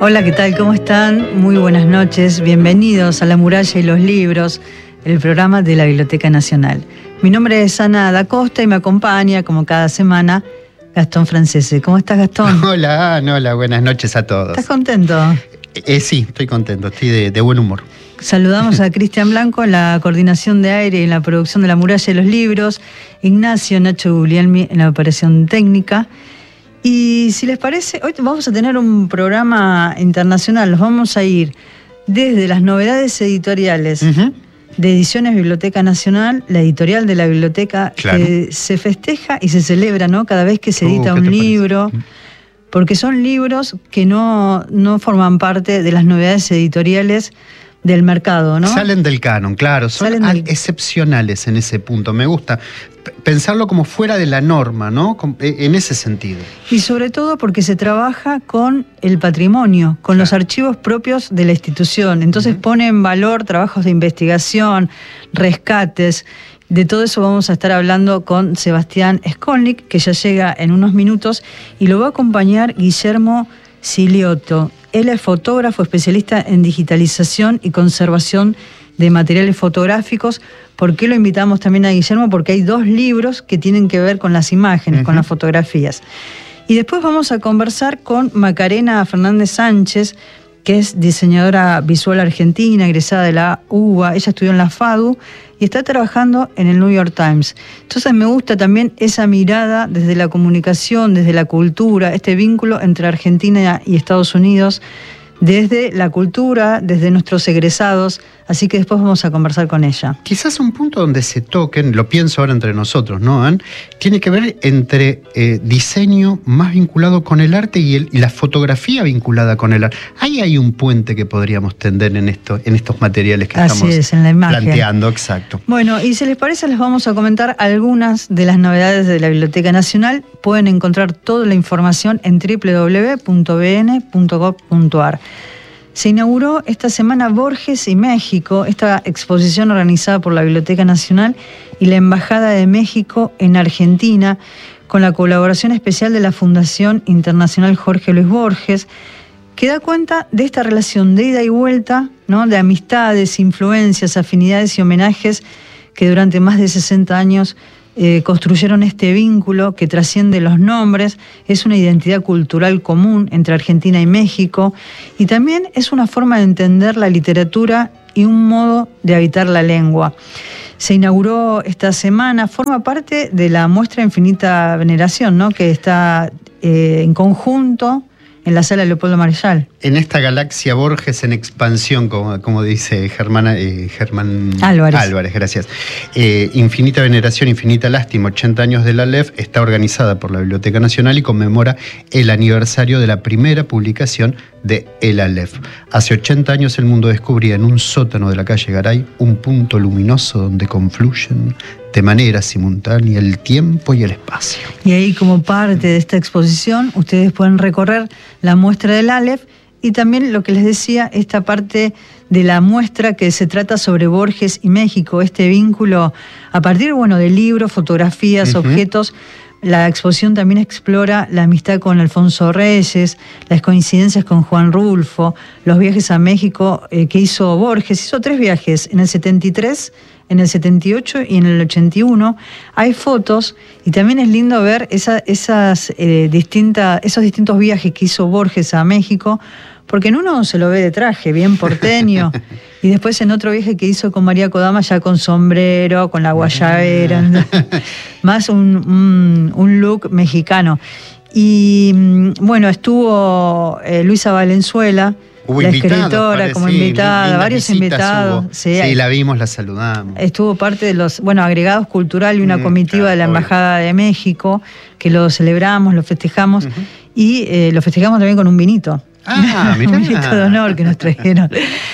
Hola, ¿qué tal? ¿Cómo están? Muy buenas noches. Bienvenidos a La Muralla y los Libros, el programa de la Biblioteca Nacional. Mi nombre es Ana da Costa y me acompaña, como cada semana, Gastón Francese. ¿Cómo estás, Gastón? Hola, Ana, hola, buenas noches a todos. ¿Estás contento? Sí, estoy contento, estoy de buen humor. Saludamos a Cristian Blanco en la coordinación de aire y en la producción de La Muralla y los Libros, Ignacio Nacho Guglielmi en la operación técnica. Y si les parece, hoy vamos a tener un programa internacional. Nos vamos a ir desde las novedades editoriales de Ediciones Biblioteca Nacional, la editorial de la biblioteca, claro, que se festeja y se celebra, ¿no? Cada vez que se edita un libro, porque son libros que no forman parte de las novedades editoriales del mercado, ¿no? Salen del canon, claro, son excepcionales en ese punto. Me gusta pensarlo como fuera de la norma, ¿no? En ese sentido. Y sobre todo porque se trabaja con el patrimonio, con los archivos propios de la institución. Entonces pone en valor trabajos de investigación, rescates. De todo eso vamos a estar hablando con Sebastián Skolnick, que ya llega en unos minutos, y lo va a acompañar Guillermo Silioto. Él es fotógrafo, especialista en digitalización y conservación de materiales fotográficos. ¿Por qué lo invitamos también a Guillermo? Porque hay dos libros que tienen que ver con las imágenes, con las fotografías. Y después vamos a conversar con Macarena Fernández Sánchez, que es diseñadora visual argentina, egresada de la UBA. Ella estudió en la FADU y está trabajando en el New York Times. Entonces me gusta también esa mirada desde la comunicación, desde la cultura, este vínculo entre Argentina y Estados Unidos, desde la cultura, desde nuestros egresados, así que después vamos a conversar con ella. Quizás un punto donde se toquen, lo pienso ahora entre nosotros, ¿no, Ann? Tiene que ver entre diseño más vinculado con el arte y la fotografía vinculada con el arte. Ahí hay un puente que podríamos tender en estos materiales que estamos planteando. Exacto. Bueno, y si les parece, les vamos a comentar algunas de las novedades de la Biblioteca Nacional. Pueden encontrar toda la información en www.bn.gov.ar. Se inauguró esta semana Borges y México, esta exposición organizada por la Biblioteca Nacional y la Embajada de México en Argentina, con la colaboración especial de la Fundación Internacional Jorge Luis Borges, que da cuenta de esta relación de ida y vuelta, ¿no? De amistades, influencias, afinidades y homenajes que durante más de 60 años construyeron este vínculo que trasciende los nombres. Es una identidad cultural común entre Argentina y México, y también es una forma de entender la literatura y un modo de habitar la lengua. Se inauguró esta semana, forma parte de la muestra Infinita Veneración, ¿no? Que está en conjunto en la sala Leopoldo Marechal. En esta galaxia Borges en expansión, como dice Germán Álvarez, gracias. Infinita Veneración, Infinita Lástima, 80 años de la Aleph, está organizada por la Biblioteca Nacional y conmemora el aniversario de la primera publicación de El Aleph. Hace 80 años el mundo descubría en un sótano de la calle Garay un punto luminoso donde confluyen de manera simultánea el tiempo y el espacio. Y ahí, como parte de esta exposición, ustedes pueden recorrer la muestra del Aleph y también, lo que les decía, esta parte de la muestra que se trata sobre Borges y México, este vínculo a partir, de libros, fotografías, objetos. La exposición también explora la amistad con Alfonso Reyes, las coincidencias con Juan Rulfo, los viajes a México que hizo Borges. Hizo 3 viajes, en el 73, en el 78 y en el 81. Hay fotos y también es lindo ver esos distintos viajes que hizo Borges a México, porque en uno se lo ve de traje, bien porteño, y después en otro viaje que hizo con María Kodama ya con sombrero, con la guayabera, más un look mexicano. Y estuvo Luisa Valenzuela, la escritora, como invitada, varios invitados. Sí, la vimos, la saludamos. Estuvo parte de los agregados cultural y una comitiva de la Embajada de México, que lo celebramos, lo festejamos, y lo festejamos también con un vinito. Un vinito de honor que nos trajeron.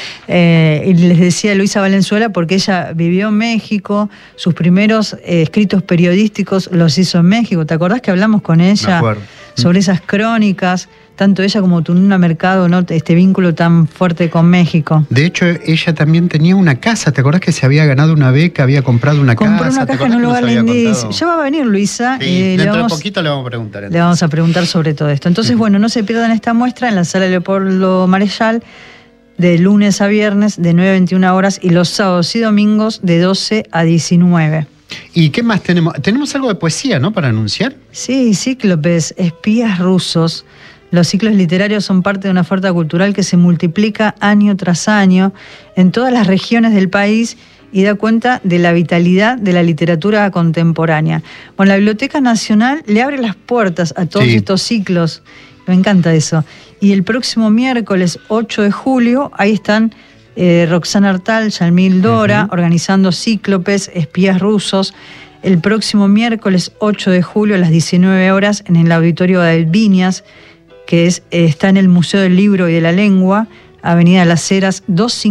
Y les decía Luisa Valenzuela porque ella vivió en México, sus primeros escritos periodísticos los hizo en México. ¿Te acordás que hablamos con ella sobre esas crónicas, tanto ella como Tununa Mercado, ¿no? Este vínculo tan fuerte con México. De hecho, ella también tenía una casa. ¿Te acordás que se había ganado una beca, había comprado una casa? Compró una casa en un lugar lindísimo. Ya va a venir Luisa. Sí, dentro de poquito le vamos a preguntar. Entonces. Le vamos a preguntar sobre todo esto. Entonces, bueno, no se pierdan esta muestra en la Sala Leopoldo Marechal, de lunes a viernes, de 9 a 21 horas, y los sábados y domingos, de 12 a 19. ¿Y qué más tenemos? Tenemos algo de poesía, ¿no?, para anunciar. Sí, Cíclopes, espías rusos. Los ciclos literarios son parte de una oferta cultural que se multiplica año tras año en todas las regiones del país y da cuenta de la vitalidad de la literatura contemporánea. Bueno, la Biblioteca Nacional le abre las puertas a todos estos ciclos. Me encanta eso. Y el próximo miércoles 8 de julio, ahí están Roxana Artal, Yalmil Dora, organizando Cíclopes, espías rusos. El próximo miércoles 8 de julio a las 19 horas en el Auditorio de Viñas, que está en el Museo del Libro y de la Lengua, Avenida Las Heras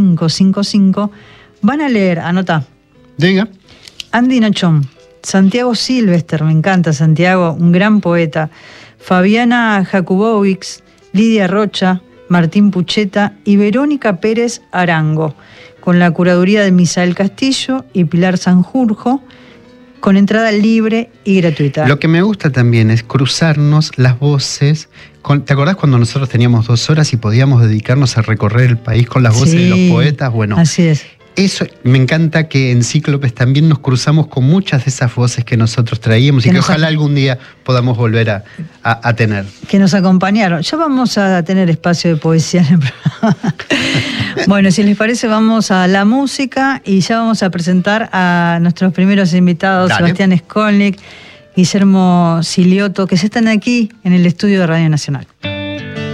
2555. Van a leer, anota. Diga. Andy Nachón, Santiago Silvester, me encanta Santiago, un gran poeta. Fabiana Jakubovics, Lidia Rocha, Martín Pucheta y Verónica Pérez Arango, con la curaduría de Misael Castillo y Pilar Sanjurjo, con entrada libre y gratuita. Lo que me gusta también es cruzarnos las voces. ¿Te acordás cuando nosotros teníamos 2 horas y podíamos dedicarnos a recorrer el país con las voces de los poetas? Bueno, así es. Eso me encanta, que en Cíclopes también nos cruzamos con muchas de esas voces que nosotros traíamos y que ojalá algún día podamos volver a tener. Que nos acompañaron. Ya vamos a tener espacio de poesía en el programa. Bueno, si les parece, vamos a la música y ya vamos a presentar a nuestros primeros invitados. Dale. Sebastián Skolnick, Guillermo Silioto, que ya están aquí en el estudio de Radio Nacional.